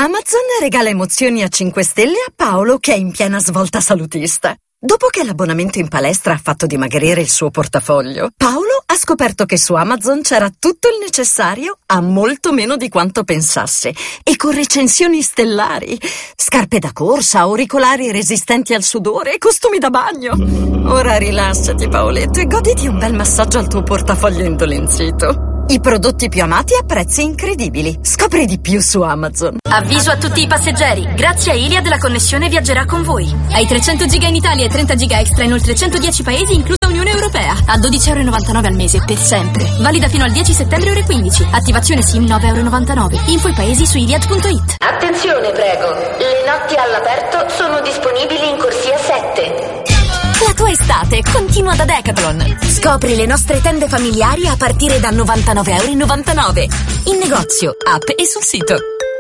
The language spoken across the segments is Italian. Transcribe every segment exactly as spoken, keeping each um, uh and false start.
Amazon regala emozioni a cinque stelle a Paolo, che è in piena svolta salutista. Dopo che l'abbonamento in palestra ha fatto dimagrire il suo portafoglio, Paolo ha scoperto che su Amazon c'era tutto il necessario a molto meno di quanto pensasse, e con recensioni stellari. Scarpe da corsa, auricolari resistenti al sudore, costumi da bagno. Ora rilassati, Paoletto, e goditi un bel massaggio al tuo portafoglio indolenzito. I prodotti più amati a prezzi incredibili. Scopri di più su Amazon. Avviso a tutti i passeggeri. Grazie a Iliad la connessione viaggerà con voi. Hai trecento giga in Italia e trenta giga extra in oltre centodieci paesi, inclusa Unione Europea. A dodici e novantanove euro al mese per sempre. Valida fino al dieci settembre ore quindici. Attivazione SIM nove e novantanove euro. Info i paesi su iliad punto it. Attenzione, prego. Le notti all'aperto sono disponibili in corsia sette. La tua estate continua da Decathlon. Scopri le nostre tende familiari a partire da novantanove e novantanove euro. In negozio, app e sul sito.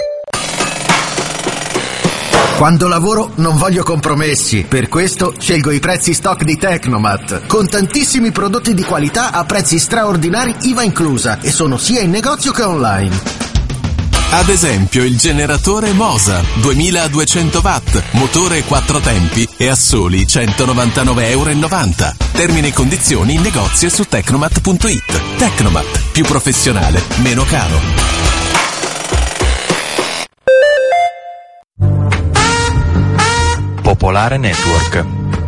Quando lavoro non voglio compromessi, per questo scelgo i prezzi stock di Tecnomat, con tantissimi prodotti di qualità a prezzi straordinari, I V A inclusa, e sono sia in negozio che online. Ad esempio il generatore Mosa duemiladuecento watt, motore quattro tempi e a soli centonovantanove e novanta euro. Termini e condizioni in negozio su tecnomat punto it. Tecnomat, più professionale, meno caro. Popolare Network.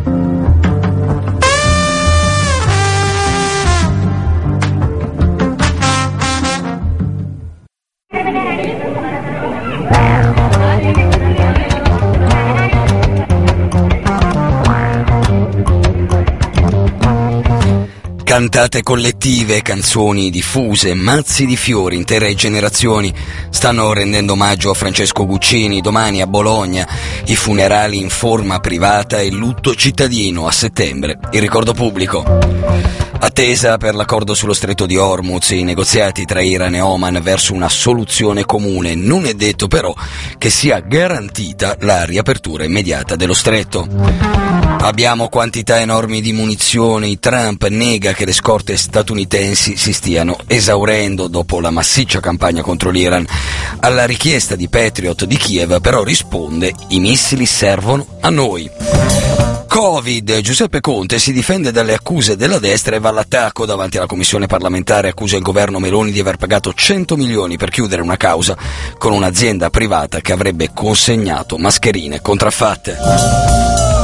Cantate collettive, canzoni diffuse, mazzi di fiori, intere generazioni stanno rendendo omaggio a Francesco Guccini. Domani a Bologna i funerali in forma privata e il lutto cittadino. A settembre il ricordo pubblico. Attesa per l'accordo sullo stretto di Hormuz, i negoziati tra Iran e Oman verso una soluzione comune. Non è detto però che sia garantita la riapertura immediata dello stretto. Abbiamo quantità enormi di munizioni. Trump nega che le scorte statunitensi si stiano esaurendo dopo la massiccia campagna contro l'Iran. Alla richiesta di Patriot di Kiev però risponde: i missili servono a noi. Covid. Giuseppe Conte si difende dalle accuse della destra e va all'attacco davanti alla commissione parlamentare. Accusa il governo Meloni di aver pagato cento milioni per chiudere una causa con un'azienda privata che avrebbe consegnato mascherine contraffatte.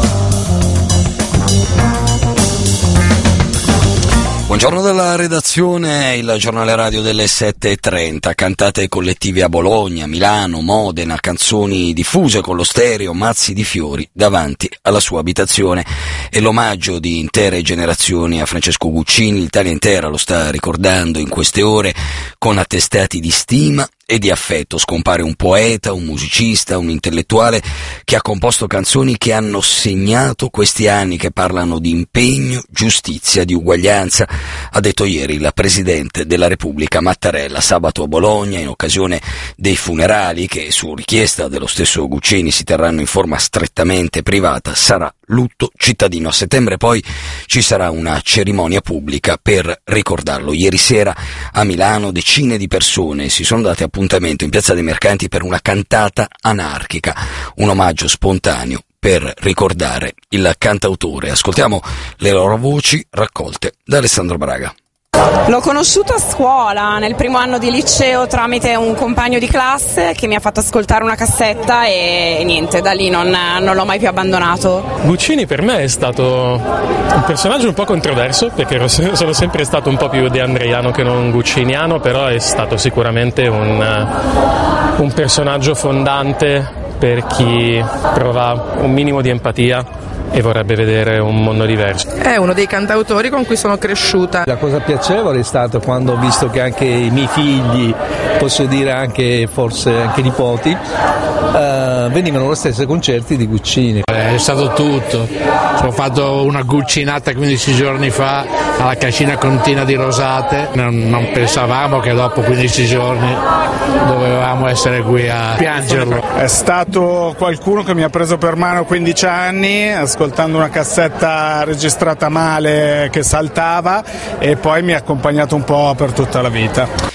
Buongiorno dalla redazione, il giornale radio delle sette e trenta, cantate collettive a Bologna, Milano, Modena, canzoni diffuse con lo stereo, mazzi di fiori davanti alla sua abitazione e l'omaggio di intere generazioni a Francesco Guccini. L'Italia intera lo sta ricordando in queste ore con attestati di stima e di affetto. Scompare un poeta, un musicista, un intellettuale che ha composto canzoni che hanno segnato questi anni, che parlano di impegno, giustizia, di uguaglianza. Ha detto ieri il Presidente della Repubblica Mattarella sabato a Bologna in occasione dei funerali, che su richiesta dello stesso Guccini si terranno in forma strettamente privata. Sarà lutto cittadino. A settembre poi ci sarà una cerimonia pubblica per ricordarlo. Ieri sera a Milano decine di persone si sono date appuntamento in Piazza dei Mercanti per una cantata anarchica, un omaggio spontaneo per ricordare il cantautore. Ascoltiamo le loro voci raccolte da Alessandro Braga. L'ho conosciuto a scuola, nel primo anno di liceo, tramite un compagno di classe che mi ha fatto ascoltare una cassetta e niente, da lì non, non l'ho mai più abbandonato. Guccini per me è stato un personaggio un po' controverso, perché sono sempre stato un po' più deandreiano che non gucciniano, però è stato sicuramente un, un personaggio fondante per chi prova un minimo di empatia e vorrebbe vedere un mondo diverso. È uno dei cantautori con cui sono cresciuta. La cosa piacevole è stato quando ho visto che anche i miei figli, posso dire anche forse anche nipoti, uh, venivano allo stesso concerti di Guccini. È stato tutto. Ho fatto una guccinata quindici giorni fa alla Cascina Contina di Rosate. Non, non pensavamo che dopo quindici giorni dovevamo essere qui a piangerlo. È stato qualcuno che mi ha preso per mano quindici anni ascoltando una cassetta registrata male che saltava, e poi mi ha accompagnato un po' per tutta la vita.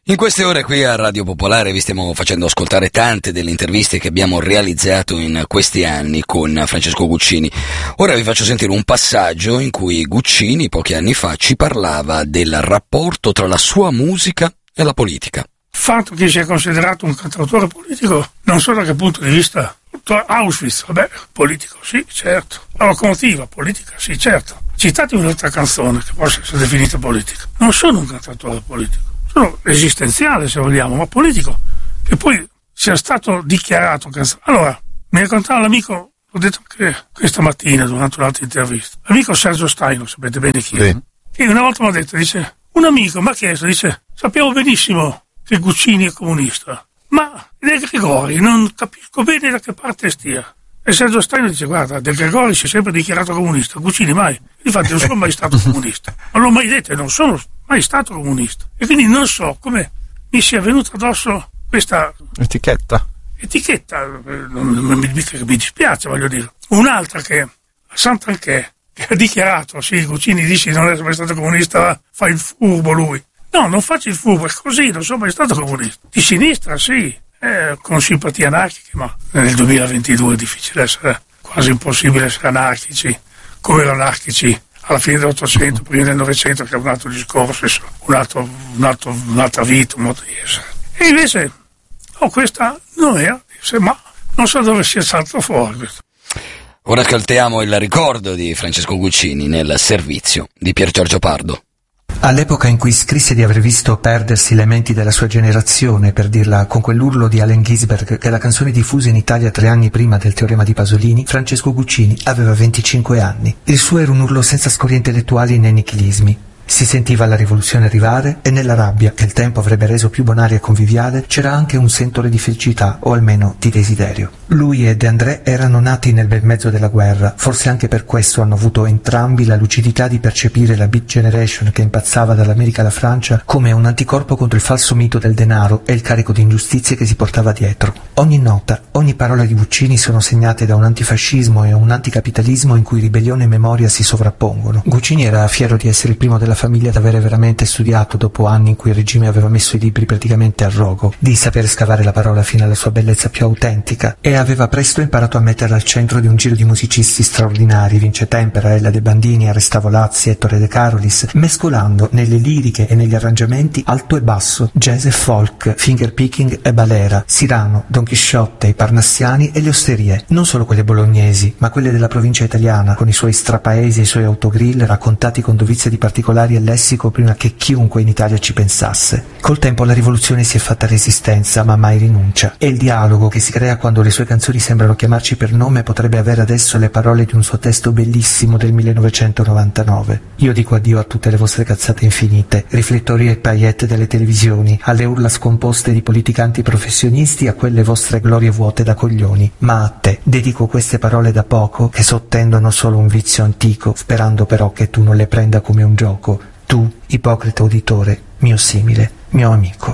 In queste ore qui a Radio Popolare vi stiamo facendo ascoltare tante delle interviste che abbiamo realizzato in questi anni con Francesco Guccini. Ora vi faccio sentire un passaggio in cui Guccini, pochi anni fa, ci parlava del rapporto tra la sua musica e la politica. Il fatto che sia considerato un cantautore politico, non so da che punto di vista, Auschwitz, vabbè, politico, sì, certo. La locomotiva, politica, sì, certo. Citate un'altra canzone che possa essere definita politica. Non sono un cantautore politico. Sono esistenziale, se vogliamo, ma politico, che poi sia stato dichiarato canzone. Allora, mi raccontava l'amico, l'ho detto anche questa mattina durante un'altra intervista, l'amico Sergio Staino, sapete bene chi è, sì. Che una volta mi ha detto, dice, un amico mi ha chiesto, dice, sappiamo benissimo che Guccini è comunista, ma De Gregori non capisco bene da che parte stia. E Sergio Staino dice, guarda, De Gregori si è sempre dichiarato comunista, Guccini mai. Infatti non sono mai stato comunista, non l'ho mai detto e non sono mai stato comunista. E quindi non so come mi sia venuta addosso questa etichetta. Etichetta, non, non mi, mi dispiace, voglio dire. Un'altra che, Santanchè, che ha dichiarato, sì, Guccini dice non è mai stato comunista, fa il furbo lui. No, non faccio il furbo, è così, non sono mai stato comunista. Di sinistra, sì. Eh, con simpatie anarchiche, ma nel duemilaventidue è difficile essere, quasi impossibile essere anarchici, come erano anarchici alla fine dell'Ottocento, prima del Novecento, che è un altro discorso, un altro, un altro, un'altra vita, un modo di essere. E invece, oh, questa non era, ma non so dove sia saltato fuori questo. Ora ascoltiamo il ricordo di Francesco Guccini nel servizio di Pier Giorgio Pardo. All'epoca in cui scrisse di aver visto perdersi le menti della sua generazione, per dirla con quell'urlo di Allen Ginsberg, che è la canzone diffusa in Italia tre anni prima del teorema di Pasolini, Francesco Guccini aveva venticinque anni. Il suo era un urlo senza scorie intellettuali né nichilismi. Si sentiva la rivoluzione arrivare e nella rabbia, che il tempo avrebbe reso più bonale e conviviale, c'era anche un sentore di felicità, o almeno di desiderio. Lui e De André erano nati nel bel mezzo della guerra, forse anche per questo hanno avuto entrambi la lucidità di percepire la Beat Generation che impazzava dall'America alla Francia come un anticorpo contro il falso mito del denaro e il carico di ingiustizie che si portava dietro. Ogni nota, ogni parola di Guccini sono segnate da un antifascismo e un anticapitalismo in cui ribellione e memoria si sovrappongono. Guccini era fiero di essere il primo della famiglia ad avere veramente studiato, dopo anni in cui il regime aveva messo i libri praticamente a rogo, di saper scavare la parola fino alla sua bellezza più autentica, e aveva presto imparato a metterla al centro di un giro di musicisti straordinari, Vince Tempera, Ella De Bandini, Arrestavo Lazzi, Ettore De Carolis, mescolando nelle liriche e negli arrangiamenti alto e basso, jazz e folk, fingerpicking e balera, Cyrano, Don Chisciotte, i Parnassiani e le osterie, non solo quelle bolognesi, ma quelle della provincia italiana, con i suoi strapaesi e i suoi autogrill raccontati con dovizia di particolari e lessico prima che chiunque in Italia ci pensasse. Col tempo la rivoluzione si è fatta resistenza, ma mai rinuncia, e il dialogo che si crea quando le sue canzoni sembrano chiamarci per nome potrebbe avere adesso le parole di un suo testo bellissimo del millenovecentonovantanove. Io dico addio a tutte le vostre cazzate infinite, riflettori e paillette delle televisioni, alle urla scomposte di politicanti professionisti, a quelle vostre glorie vuote da coglioni, ma a te dedico queste parole da poco che sottendono solo un vizio antico, sperando però che tu non le prenda come un gioco. Tu, ipocrita uditore, mio simile, mio amico.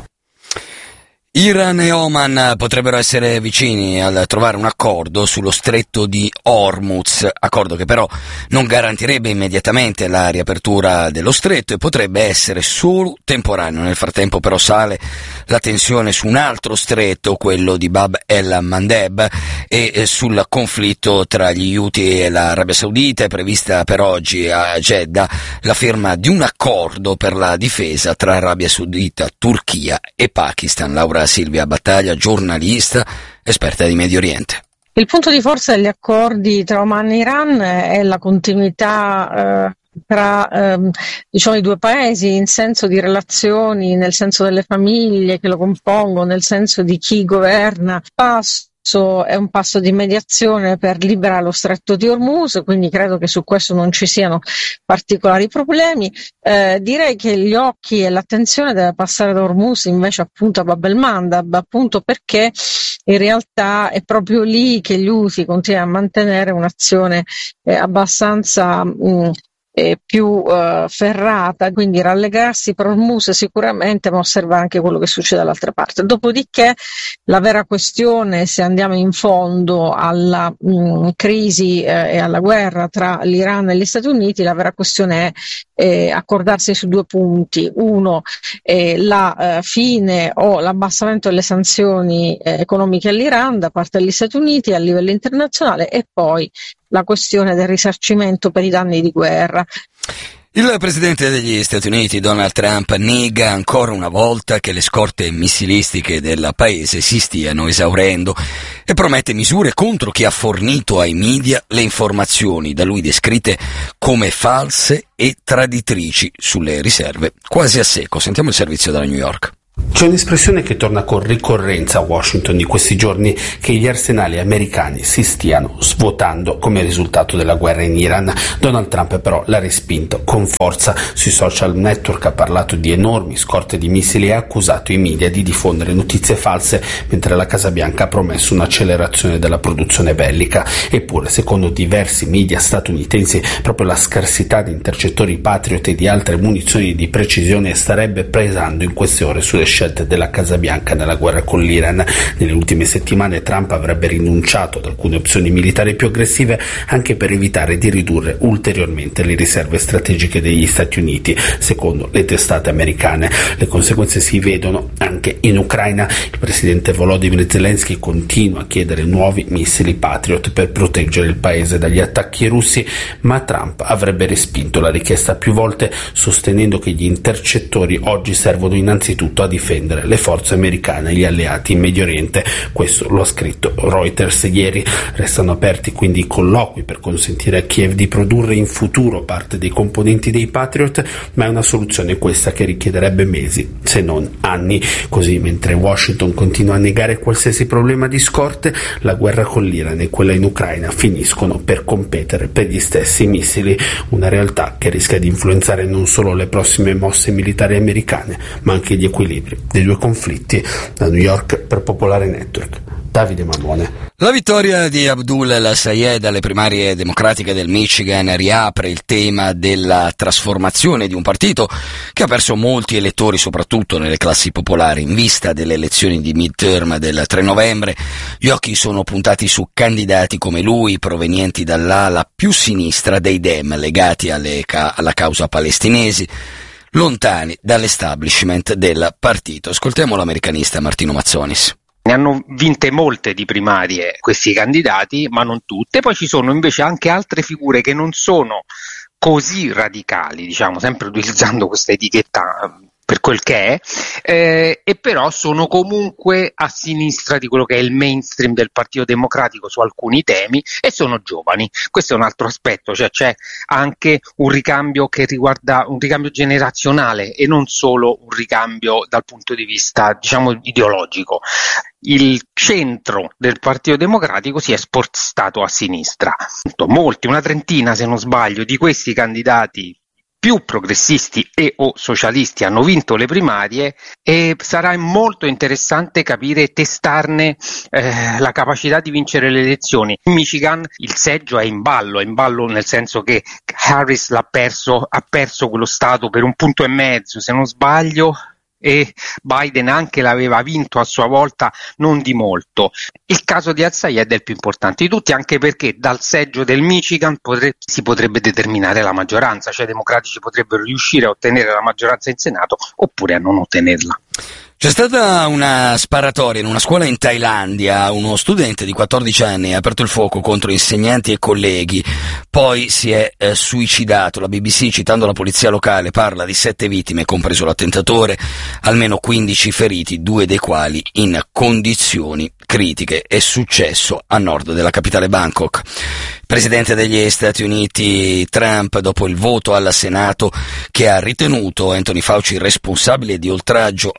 Iran e Oman potrebbero essere vicini al trovare un accordo sullo stretto di Hormuz, accordo che però non garantirebbe immediatamente la riapertura dello stretto e potrebbe essere solo temporaneo. Nel frattempo però sale la tensione su un altro stretto, quello di Bab el-Mandeb, e sul conflitto tra gli Houthi e l'Arabia Saudita. È prevista per oggi a Jeddah la firma di un accordo per la difesa tra Arabia Saudita, Turchia e Pakistan. Laura Silvia Battaglia, giornalista, esperta di Medio Oriente. Il punto di forza degli accordi tra Oman e Iran è la continuità eh, tra eh, diciamo, i due paesi in senso di relazioni, nel senso delle famiglie che lo compongono, nel senso di chi governa. Passo è un passo di mediazione per liberare lo stretto di Hormuz, quindi credo che su questo non ci siano particolari problemi. Eh, direi che gli occhi e l'attenzione deve passare da Hormuz invece appunto a Bab el-Mandeb, appunto perché in realtà è proprio lì che gli Houthi continuano a mantenere un'azione eh, abbastanza mh, eh, più eh, ferrata, quindi rallegrarsi pro il Muse sicuramente, ma osservare anche quello che succede dall'altra parte. Dopodiché la vera questione, se andiamo in fondo alla mh, crisi eh, e alla guerra tra l'Iran e gli Stati Uniti, la vera questione è eh, accordarsi su due punti. Uno, eh, la eh, fine o l'abbassamento delle sanzioni eh, economiche all'Iran da parte degli Stati Uniti a livello internazionale, e poi la questione del risarcimento per i danni di guerra. Il presidente degli Stati Uniti, Donald Trump, nega ancora una volta che le scorte missilistiche del paese si stiano esaurendo e promette misure contro chi ha fornito ai media le informazioni da lui descritte come false e traditrici sulle riserve quasi a secco. Sentiamo il servizio dalla New York. C'è un'espressione che torna con ricorrenza a Washington di questi giorni, che gli arsenali americani si stiano svuotando come risultato della guerra in Iran. Donald Trump però l'ha respinto con forza. Sui social network ha parlato di enormi scorte di missili e ha accusato i media di diffondere notizie false, mentre la Casa Bianca ha promesso un'accelerazione della produzione bellica. Eppure, secondo diversi media statunitensi, proprio la scarsità di intercettori Patriot e di altre munizioni di precisione starebbe pesando in queste ore sulle scelte della Casa Bianca nella guerra con l'Iran. Nelle ultime settimane Trump avrebbe rinunciato ad alcune opzioni militari più aggressive anche per evitare di ridurre ulteriormente le riserve strategiche degli Stati Uniti, secondo le testate americane. Le conseguenze si vedono anche in Ucraina. Il presidente Volodymyr Zelensky continua a chiedere nuovi missili Patriot per proteggere il paese dagli attacchi russi, ma Trump avrebbe respinto la richiesta più volte, sostenendo che gli intercettori oggi servono innanzitutto a difendere le forze americane e gli alleati in Medio Oriente. Questo lo ha scritto Reuters ieri. Restano aperti quindi i colloqui per consentire a Kiev di produrre in futuro parte dei componenti dei Patriot, ma è una soluzione questa che richiederebbe mesi, se non anni. Così, mentre Washington continua a negare qualsiasi problema di scorte, la guerra con l'Iran e quella in Ucraina finiscono per competere per gli stessi missili, una realtà che rischia di influenzare non solo le prossime mosse militari americane, ma anche gli equilibri dei due conflitti. Da New York per Popolare Network, Davide Mamone. La vittoria di Abdul El-Sayed alle primarie democratiche del Michigan riapre il tema della trasformazione di un partito che ha perso molti elettori, soprattutto nelle classi popolari. In vista delle elezioni di midterm del tre novembre, gli occhi sono puntati su candidati come lui, provenienti dall'ala più sinistra dei Dem, legati alle ca- alla causa palestinesi, lontani dall'establishment del partito. Ascoltiamo l'americanista Martino Mazzonis. Ne hanno vinte molte di primarie questi candidati, ma non tutte. Poi ci sono invece anche altre figure che non sono così radicali, diciamo, sempre utilizzando questa etichetta per quel che è, eh, e però sono comunque a sinistra di quello che è il mainstream del Partito Democratico su alcuni temi, e sono giovani. Questo è un altro aspetto, cioè c'è anche un ricambio che riguarda un ricambio generazionale e non solo un ricambio dal punto di vista, diciamo, ideologico. Il centro del Partito Democratico si è spostato a sinistra. Molti, una trentina se non sbaglio, di questi candidati più progressisti e o socialisti hanno vinto le primarie, e sarà molto interessante capire e testarne eh, la capacità di vincere le elezioni. In Michigan il seggio è in ballo, è in ballo nel senso che Harris l'ha perso, ha perso quello stato per un punto e mezzo se non sbaglio, e Biden anche l'aveva vinto a sua volta, non di molto. Il caso di El-Sayed è il più importante di tutti, anche perché dal seggio del Michigan potre- si potrebbe determinare la maggioranza, cioè i democratici potrebbero riuscire a ottenere la maggioranza in Senato oppure a non ottenerla. C'è stata una sparatoria in una scuola in Thailandia. Uno studente di quattordici anni ha aperto il fuoco contro insegnanti e colleghi, poi si è eh, suicidato. La B B C, citando la polizia locale, parla di sette vittime, compreso l'attentatore, almeno quindici feriti, due dei quali in condizioni critiche. È successo a nord della capitale Bangkok. Il presidente degli Stati Uniti Trump, dopo il voto al Senato che ha ritenuto Anthony Fauci responsabile di oltraggio alla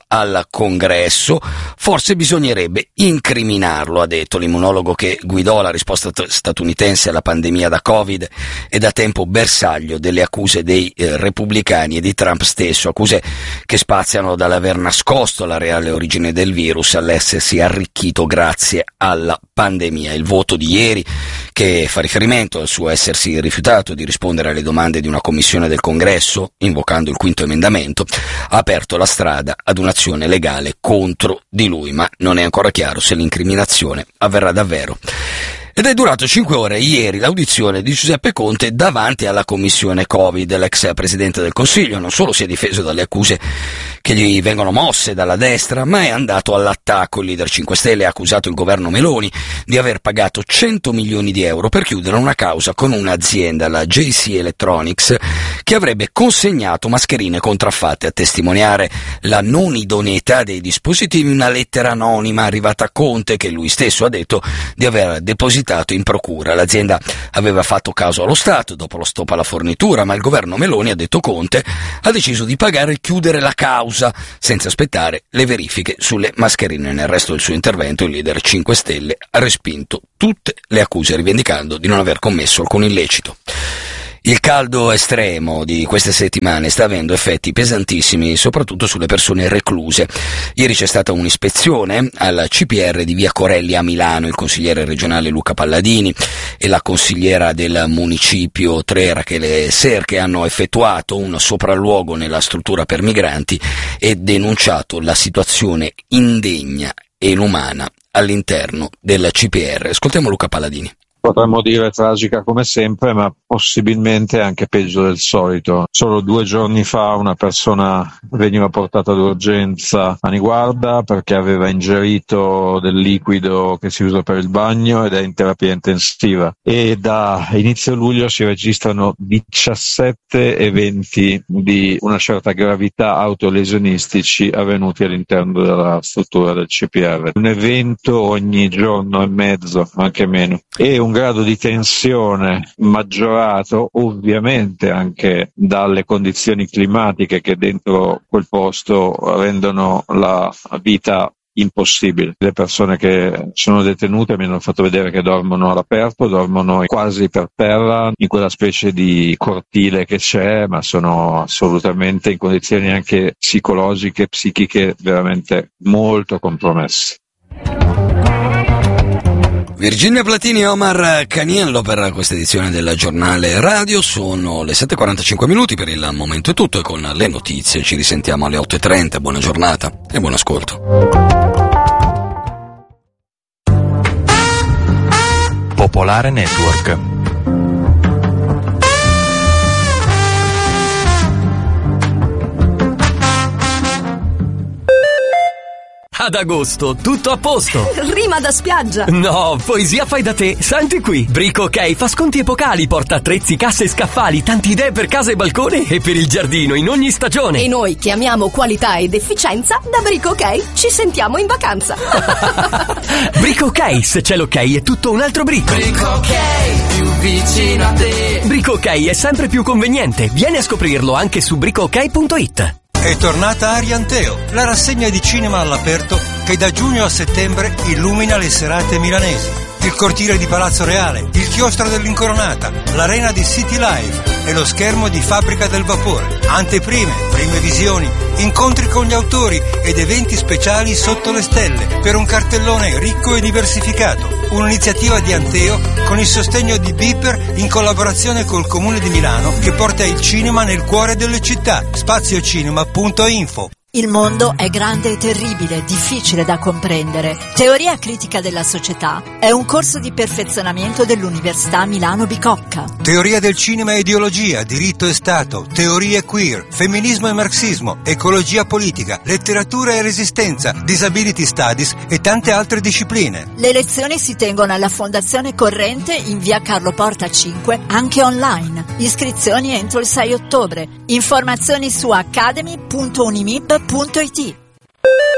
al congresso, forse bisognerebbe incriminarlo, ha detto l'immunologo che guidò la risposta t- statunitense alla pandemia da Covid e da tempo bersaglio delle accuse dei eh, repubblicani e di Trump stesso, accuse che spaziano dall'aver nascosto la reale origine del virus all'essersi arricchito grazie alla pandemia. Il voto di ieri, che fa riferimento al suo essersi rifiutato di rispondere alle domande di una commissione del Congresso, invocando il quinto emendamento, ha aperto la strada ad un'azione legale contro di lui, ma non è ancora chiaro se l'incriminazione avverrà davvero. Ed è durato cinque ore ieri l'audizione di Giuseppe Conte davanti alla commissione Covid. L'ex Presidente del Consiglio non solo si è difeso dalle accuse che gli vengono mosse dalla destra, ma è andato all'attacco. Il leader cinque Stelle ha accusato il governo Meloni di aver pagato cento milioni di euro per chiudere una causa con un'azienda, la J C Electronics, che avrebbe consegnato mascherine contraffatte. A testimoniare la non idoneità dei dispositivi una lettera anonima arrivata a Conte, che lui stesso ha detto di aver depositato in procura. L'azienda aveva fatto caso allo Stato dopo lo stop alla fornitura, ma il governo Meloni, ha detto Conte, ha deciso di pagare e chiudere la causa senza aspettare le verifiche sulle mascherine. Nel resto del suo intervento il leader cinque Stelle ha respinto tutte le accuse, rivendicando di non aver commesso alcun illecito. Il caldo estremo di queste settimane sta avendo effetti pesantissimi soprattutto sulle persone recluse. Ieri c'è stata un'ispezione al C P R di via Corelli a Milano. Il consigliere regionale Luca Palladini e la consigliera del municipio tre Rachele Serche hanno effettuato un sopralluogo nella struttura per migranti e denunciato la situazione indegna e inumana all'interno del C P R. Ascoltiamo Luca Palladini. Potremmo dire tragica come sempre, ma possibilmente anche peggio del solito. Solo due giorni fa una persona veniva portata d'urgenza a Niguarda perché aveva ingerito del liquido che si usa per il bagno ed è in terapia intensiva. E da inizio luglio si registrano diciassette eventi di una certa gravità autolesionistici avvenuti all'interno della struttura del C P R. Un evento ogni giorno e mezzo, anche meno. E un grado di tensione maggiorato ovviamente anche dalle condizioni climatiche che dentro quel posto rendono la vita impossibile. Le persone che sono detenute mi hanno fatto vedere che dormono all'aperto, dormono quasi per terra in quella specie di cortile che c'è, ma sono assolutamente in condizioni anche psicologiche, psichiche veramente molto compromesse. Virginia Platini e Omar Caniello per questa edizione del giornale radio. Sono le sette e quarantacinque minuti, per il momento è tutto e con le notizie ci risentiamo alle otto e trenta. Buona giornata e buon ascolto. Popolare Network. Ad agosto, tutto a posto! Rima da spiaggia! No, poesia fai da te, senti qui! Brico OK fa sconti epocali, porta attrezzi, casse e scaffali, tanti idee per casa e balcone e per il giardino in ogni stagione! E noi che amiamo qualità ed efficienza, da Brico OK ci sentiamo in vacanza! Brico OK, se c'è l'ok è tutto un altro brico! Brico OK, più vicino a te! Brico OK è sempre più conveniente, vieni a scoprirlo anche su brico ok punto it. È tornata Arianteo, la rassegna di cinema all'aperto che da giugno a settembre illumina le serate milanesi. Il cortile di Palazzo Reale, il chiostro dell'Incoronata, l'arena di City Live e lo schermo di Fabbrica del Vapore. Anteprime, prime visioni, incontri con gli autori ed eventi speciali sotto le stelle per un cartellone ricco e diversificato. Un'iniziativa di Anteo con il sostegno di Beeper in collaborazione col Comune di Milano che porta il cinema nel cuore delle città. spaziocinema punto info. Il mondo è grande e terribile, difficile da comprendere. Teoria critica della società è un corso di perfezionamento dell'Università Milano Bicocca. Teoria del cinema e ideologia, diritto e Stato, teorie queer, femminismo e marxismo, ecologia politica, letteratura e resistenza, disability studies e tante altre discipline. Le lezioni si tengono alla Fondazione Corrente in via Carlo Porta cinque, anche online. Iscrizioni entro il sei ottobre. Informazioni su academy punto unimib punto it.